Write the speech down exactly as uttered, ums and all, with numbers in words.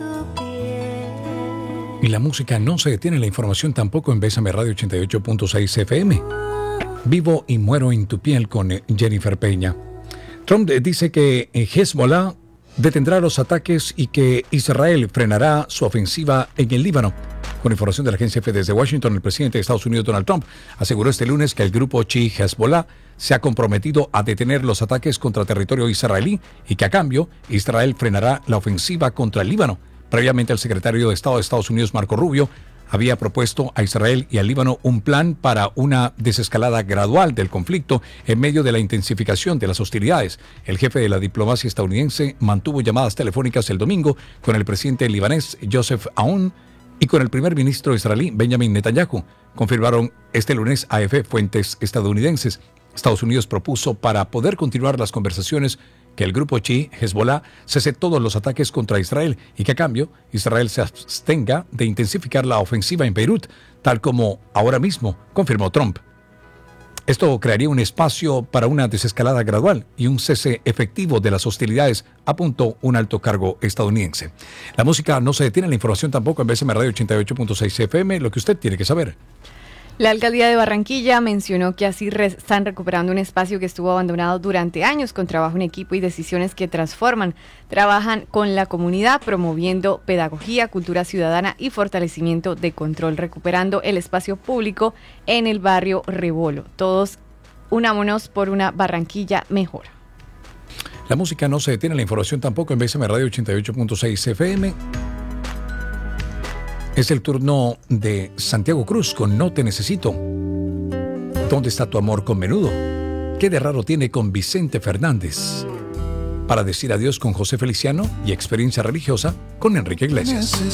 Y la música no se detiene, la información tampoco en Bésame Radio ochenta y ocho punto seis F M. Vivo y muero en tu piel con Jennifer Peña. Trump dice que Hezbollah detendrá los ataques y que Israel frenará su ofensiva en el Líbano. Con información de la agencia F desde Washington, el presidente de Estados Unidos, Donald Trump, aseguró este lunes que el grupo chií Hezbollah se ha comprometido a detener los ataques contra territorio israelí y que a cambio Israel frenará la ofensiva contra el Líbano. Previamente, el secretario de Estado de Estados Unidos, Marco Rubio, había propuesto a Israel y al Líbano un plan para una desescalada gradual del conflicto en medio de la intensificación de las hostilidades. El jefe de la diplomacia estadounidense mantuvo llamadas telefónicas el domingo con el presidente libanés Joseph Aoun y con el primer ministro israelí Benjamin Netanyahu. Confirmaron este lunes A F fuentes estadounidenses. Estados Unidos propuso para poder continuar las conversaciones que el grupo chií Hezbollah cese todos los ataques contra Israel y que a cambio Israel se abstenga de intensificar la ofensiva en Beirut, tal como ahora mismo confirmó Trump. Esto crearía un espacio para una desescalada gradual y un cese efectivo de las hostilidades, apuntó un alto cargo estadounidense. La música no se detiene, la información tampoco en Bésame Radio ochenta y ocho punto seis F M, lo que usted tiene que saber. La alcaldía de Barranquilla mencionó que así re- están recuperando un espacio que estuvo abandonado durante años con trabajo en equipo y decisiones que transforman. Trabajan con la comunidad promoviendo pedagogía, cultura ciudadana y fortalecimiento de control, recuperando el espacio público en el barrio Rebolo. Todos unámonos por una Barranquilla mejor. La música no se detiene, la información tampoco en Bésame Radio ochenta y ocho punto seis F M. Es el turno de Santiago Cruz con No te necesito. ¿Dónde está tu amor con Menudo? ¿Qué de raro tiene con Vicente Fernández? Para decir adiós con José Feliciano y experiencia religiosa con Enrique Iglesias.